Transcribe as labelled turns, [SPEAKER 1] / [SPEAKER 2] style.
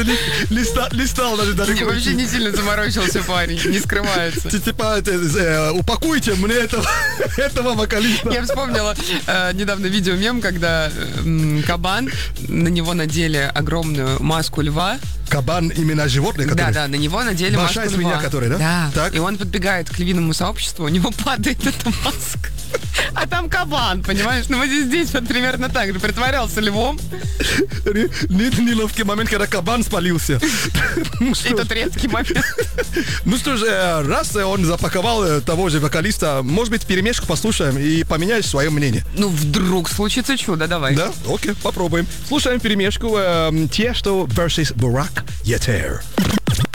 [SPEAKER 1] Листал даже далеко.
[SPEAKER 2] Вообще не сильно заморочился парень, не скрывается.
[SPEAKER 1] Типа, упакуйте мне этого вокалиста.
[SPEAKER 2] Я вспомнила недавно видео-мем, когда кабан, на него надели огромную маску льва.
[SPEAKER 1] Кабан именно животное, которое...
[SPEAKER 2] Да, на него надели
[SPEAKER 1] большая
[SPEAKER 2] маску льва.
[SPEAKER 1] свинья, которая, да?
[SPEAKER 2] Да.
[SPEAKER 1] Так.
[SPEAKER 2] И он подбегает к львиному сообществу, у него падает эта маска. А там кабан, понимаешь? Ну вот здесь вот примерно так же. Притворялся львом.
[SPEAKER 1] Неловкий момент, когда кабан спалился.
[SPEAKER 2] И тот редкий момент.
[SPEAKER 1] Ну что ж, раз он запаковал того же вокалиста, может быть, перемешку послушаем и поменяешь свое мнение.
[SPEAKER 2] Ну, вдруг случится чудо, давай.
[SPEAKER 1] Да? Окей, попробуем. Слушаем перемешку Тiesto vs. Burak Yeter.